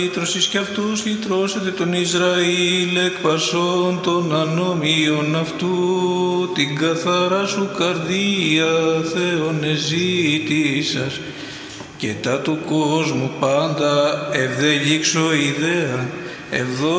Λύτρωσης κι αυτούς λυτρώσετε τον Ισραήλ εκ πασών των ανομίων αυτού, την καθαρά σου καρδία Θεόν εζήτησας, και τα του κόσμου πάντα ευδελίξω ιδέα,